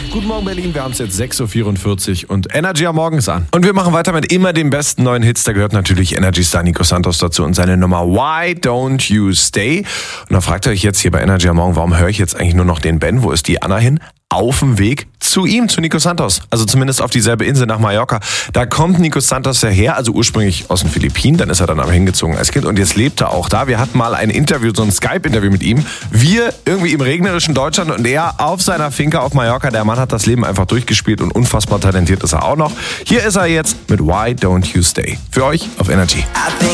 Guten Morgen Berlin, wir haben es jetzt 6.44 Uhr und Energy am Morgen ist an. Und wir machen weiter mit immer den besten neuen Hits. Da gehört natürlich Energy-Star Nico Santos dazu und seine Nummer Why Don't You Stay? Und da fragt ihr euch jetzt hier bei Energy am Morgen, warum höre ich jetzt eigentlich nur noch den Ben? Wo ist die Anna hin? Auf dem Weg zu ihm, zu Nico Santos. Also zumindest auf dieselbe Insel nach Mallorca. Da kommt Nico Santos ja her, also ursprünglich aus den Philippinen. Dann ist er dann aber hingezogen als Kind und jetzt lebt er auch da. Wir hatten mal ein Interview, so ein Skype-Interview mit ihm. Wir irgendwie im regnerischen Deutschland und er auf seiner Finca auf Mallorca. Der Mann hat das Leben einfach durchgespielt und unfassbar talentiert ist er auch noch. Hier ist er jetzt mit Why Don't You Stay? Für euch auf Energy.